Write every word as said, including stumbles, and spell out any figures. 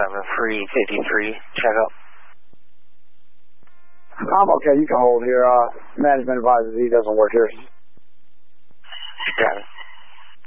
seven three fifty-three, check out. I'm okay, you can hold here. Uh, management advises he doesn't work here. Got it.